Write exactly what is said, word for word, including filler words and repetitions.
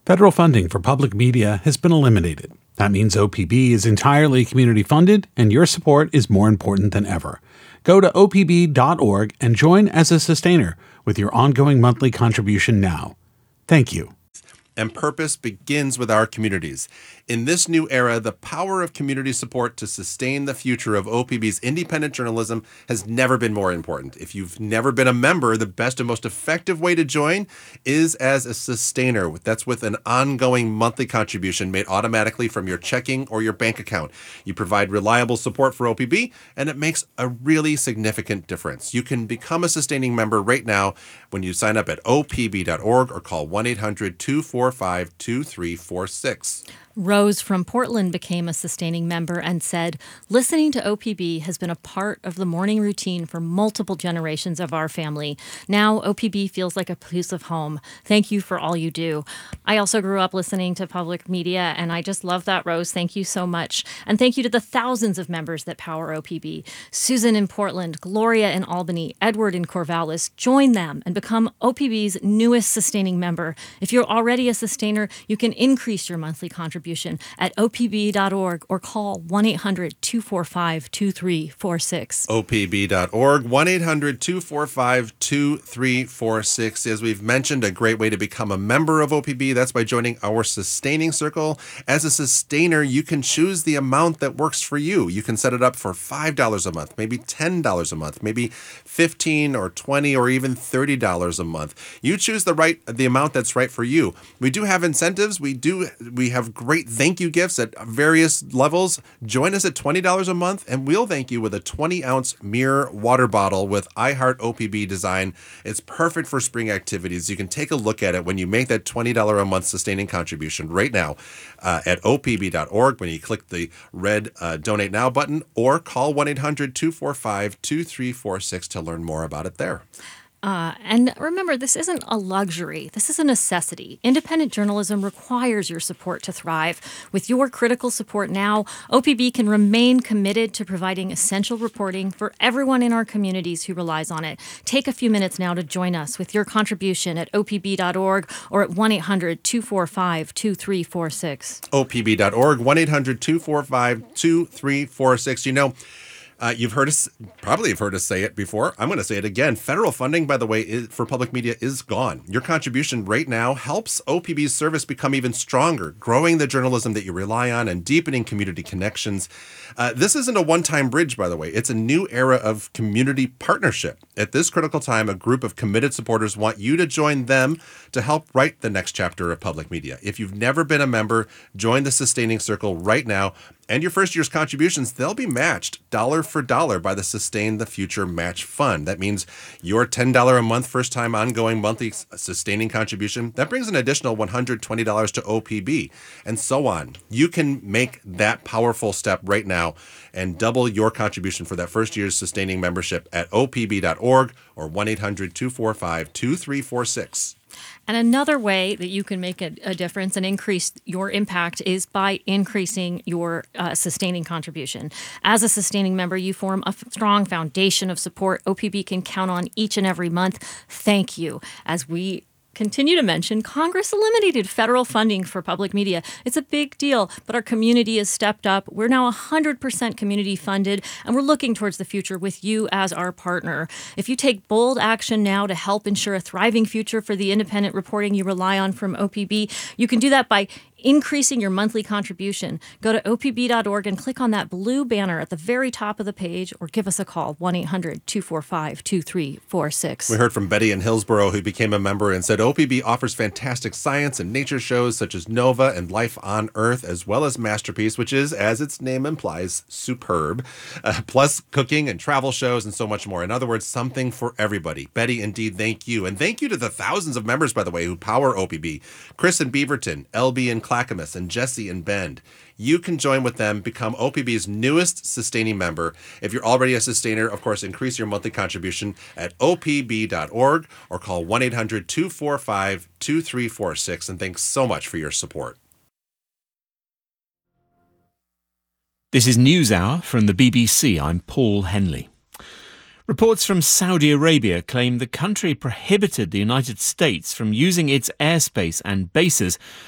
Federal funding for public media has been eliminated. That means O P B is entirely community funded, and your support is more important than ever. Go to O P B dot org and join as a sustainer with your ongoing monthly contribution now. Thank you. And purpose begins with our communities. In this new era, the power of community support to sustain the future of O P B's independent journalism has never been more important. If you've never been a member, the best and most effective way to join is as a sustainer. That's with an ongoing monthly contribution made automatically from your checking or your bank account. You provide reliable support for O P B, and it makes a really significant difference. You can become a sustaining member right now when you sign up at O P B dot org or call one eight hundred two four five two three four six. Rose from Portland became a sustaining member and said, listening to O P B has been a part of the morning routine for multiple generations of our family. Now O P B feels like a piece of home. Thank you for all you do. I also grew up listening to public media, and I just love that, Rose. Thank you so much. And thank you to the thousands of members that power O P B. Susan in Portland, Gloria in Albany, Edward in Corvallis. Join them and become O P B's newest sustaining member. If you're already a sustainer, you can increase your monthly contribution at O P B dot org or call one eight hundred two four five two three four six. O P B dot org, one eight hundred two four five two three four six. As we've mentioned, a great way to become a member of O P B, that's by joining our Sustaining Circle. As a sustainer, you can choose the amount that works for you. You can set it up for five dollars a month, maybe ten dollars a month, maybe fifteen dollars or twenty dollars or even thirty dollars a month. You choose the right the amount that's right for you. We do have incentives. We do we have great thank you gifts at various levels. Join us at twenty dollars a month, and we'll thank you with a twenty ounce mirror water bottle with I Heart O P B design. It's perfect for spring activities. You can take a look at it when you make that twenty dollars a month sustaining contribution right now uh, at O P B dot org when you click the red uh, Donate Now button, or call one eight hundred two four five two three four six to learn more about it there. Uh, and remember, this isn't a luxury. This is a necessity. Independent journalism requires your support to thrive. With your critical support now, O P B can remain committed to providing essential reporting for everyone in our communities who relies on it. Take a few minutes now to join us with your contribution at O P B dot org or at one eight hundred two four five two three four six. O P B dot org, one eight hundred two four five two three four six. You know, Uh, you've heard us, probably have heard us say it before. I'm going to say it again. Federal funding, by the way, is, for public media is gone. Your contribution right now helps O P B's service become even stronger, growing the journalism that you rely on and deepening community connections. Uh, this isn't a one-time bridge, by the way. It's a new era of community partnership. At this critical time, a group of committed supporters want you to join them to help write the next chapter of public media. If you've never been a member, join the Sustaining Circle right now. And your first year's contributions, they'll be matched dollar for dollar by the Sustain the Future Match Fund. That means your ten dollars a month first-time ongoing monthly sustaining contribution, that brings an additional one hundred twenty dollars to O P B, and so on. You can make that powerful step right now and double your contribution for that first year's sustaining membership at O P B dot org or one eight hundred two four five two three four six. And another way that you can make a, a difference and increase your impact is by increasing your uh, sustaining contribution. As a sustaining member, you form a f- strong foundation of support O P B can count on each and every month. Thank you. As we continue to mention, Congress eliminated federal funding for public media. It's a big deal, but our community has stepped up. We're now one hundred percent community funded, and we're looking towards the future with you as our partner. If you take bold action now to help ensure a thriving future for the independent reporting you rely on from O P B, you can do that by increasing your monthly contribution. Go to O P B dot org and click on that blue banner at the very top of the page, or give us a call, one eight hundred two four five two three four six. We heard from Betty in Hillsborough, who became a member and said O P B offers fantastic science and nature shows such as Nova and Life on Earth, as well as Masterpiece, which is, as its name implies, superb, uh, plus cooking and travel shows and so much more. In other words, something for everybody. Betty, indeed, thank you. And thank you to the thousands of members, by the way, who power O P B. Chris in Beaverton, L B in Clackamas, and Jesse in Bend. You can join with them, become O P B's newest sustaining member. If you're already a sustainer, of course, increase your monthly contribution at O P B dot org or call one eight hundred two four five two three four six. And thanks so much for your support. This is NewsHour from the B B C. I'm Paul Henley. Reports from Saudi Arabia claim the country prohibited the United States from using its airspace and bases